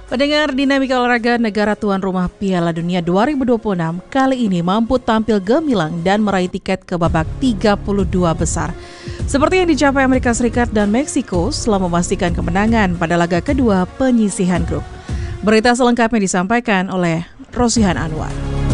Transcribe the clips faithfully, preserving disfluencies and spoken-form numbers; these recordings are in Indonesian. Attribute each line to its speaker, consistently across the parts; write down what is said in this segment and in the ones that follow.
Speaker 1: Pendengar dinamika olahraga negara tuan rumah Piala Dunia dua ribu dua puluh enam kali ini mampu tampil gemilang dan meraih tiket ke babak tiga puluh dua besar. Seperti yang dicapai Amerika Serikat dan Meksiko setelah memastikan kemenangan pada laga kedua penyisihan grup. Berita selengkapnya disampaikan oleh Rosihan Anwar.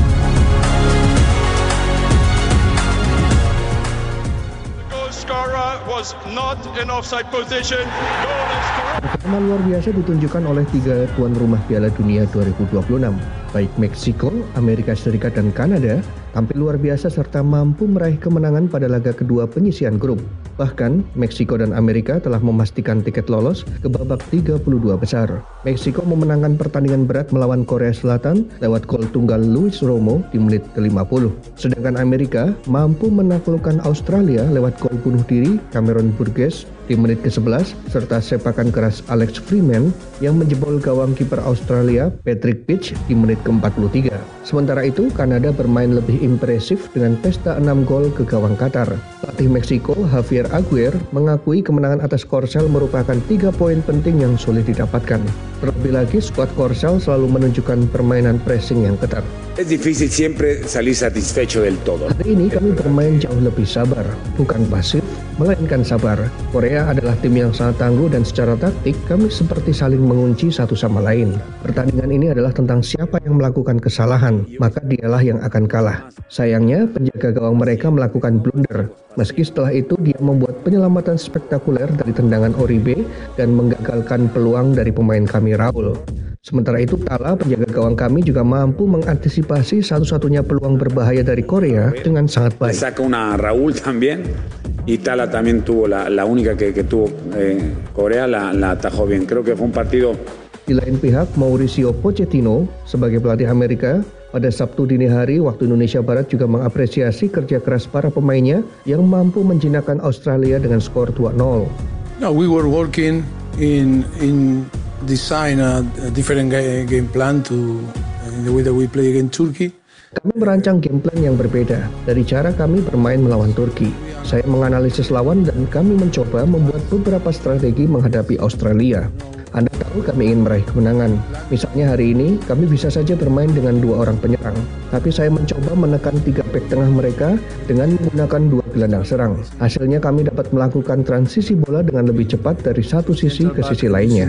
Speaker 2: Performa luar biasa ditunjukkan oleh tiga tuan rumah Piala Dunia dua ribu dua puluh enam, baik Meksiko, Amerika Serikat, dan Kanada, tampil luar biasa serta mampu meraih kemenangan pada laga kedua penyisihan grup. Bahkan, Meksiko dan Amerika telah memastikan tiket lolos ke babak tiga puluh dua besar. Meksiko memenangkan pertandingan berat melawan Korea Selatan lewat gol tunggal Luis Romo di menit ke lima puluh. Sedangkan Amerika mampu menaklukkan Australia lewat gol bunuh diri Cameron Burgess di menit ke sebelas, serta sepakan keras Alex Freeman yang menjebol gawang kiper Australia Patrick Peach di menit ke empat puluh tiga. Sementara itu, Kanada bermain lebih impresif dengan pesta enam gol ke gawang Qatar. Pelatih Meksiko, Javier Aguirre, mengakui kemenangan atas Korsel merupakan tiga poin penting yang sulit didapatkan. Terlebih lagi, skuad Korsel selalu menunjukkan permainan pressing yang ketat.
Speaker 3: Es difícil siempre salir satisfecho del todo.
Speaker 2: Hari ini kami bermain jauh lebih sabar, bukan pasif, melainkan sabar. Korea adalah tim yang sangat tangguh dan secara taktik kami seperti saling mengunci satu sama lain. Pertandingan ini adalah tentang siapa yang melakukan kesalahan, maka dialah yang akan kalah. Sayangnya, penjaga gawang mereka melakukan blunder. Meski setelah itu dia membuat penyelamatan spektakuler dari tendangan Oribe dan menggagalkan peluang dari pemain kami Raul. Sementara itu, Tala, penjaga gawang kami, juga mampu mengantisipasi satu-satunya peluang berbahaya dari Korea dengan sangat baik.
Speaker 3: Saca una Raúl también. Y Tala también tuvo la, la única que, que tuvo eh, Corea, la, la atajó bien. Creo que fue un partido.
Speaker 2: Di lain pihak, Mauricio Pochettino sebagai pelatih Amerika pada Sabtu dini hari waktu Indonesia Barat juga mengapresiasi kerja keras para pemainnya yang mampu menjinakkan Australia dengan skor dua nol.
Speaker 4: No, we were working in in design a, a different game plan to uh, the way that we play against Turkey.
Speaker 2: Kami merancang game plan yang berbeda dari cara kami bermain melawan Turki. Saya menganalisis lawan dan kami mencoba membuat beberapa strategi menghadapi Australia. Anda tahu kami ingin meraih kemenangan. Misalnya hari ini kami bisa saja bermain dengan dua orang penyerang, tapi saya mencoba menekan tiga bek tengah mereka dengan menggunakan dua gelandang serang. Hasilnya kami dapat melakukan transisi bola dengan lebih cepat dari satu sisi ke sisi lainnya.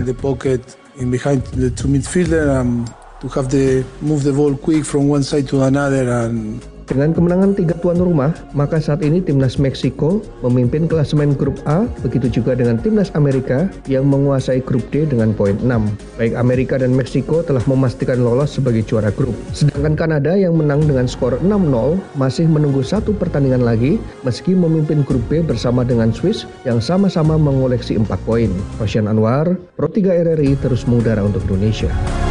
Speaker 4: To have the move the ball quick from one side to another. And
Speaker 2: dengan kemenangan tiga tuan rumah, maka saat ini timnas Meksiko memimpin klasemen grup A, begitu juga dengan timnas Amerika yang menguasai grup D dengan poin enam. Baik Amerika dan Meksiko telah memastikan lolos sebagai juara grup. Sedangkan Kanada yang menang dengan skor enam nol masih menunggu satu pertandingan lagi meski memimpin grup B bersama dengan Swiss yang sama-sama mengoleksi empat poin. Rosihan Anwar, Pro tiga R R I terus mengudara untuk Indonesia.